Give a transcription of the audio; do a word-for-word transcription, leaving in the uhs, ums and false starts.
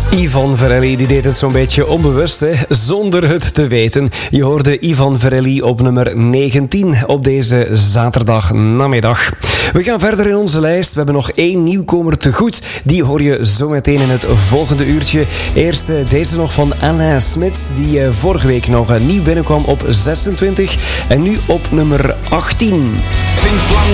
Ivan Verelli die deed het zo'n beetje onbewust, hè? Zonder het te weten. Je hoorde Ivan Verelli op nummer negentien op deze zaterdagnamiddag. We gaan verder in onze lijst. We hebben nog één nieuwkomer te goed. Die hoor je zo meteen in het volgende uurtje. Eerst uh, deze nog van Alain Smit, die uh, vorige week nog uh, nieuw binnenkwam op zesentwintig en nu op nummer achttien. Sinds lang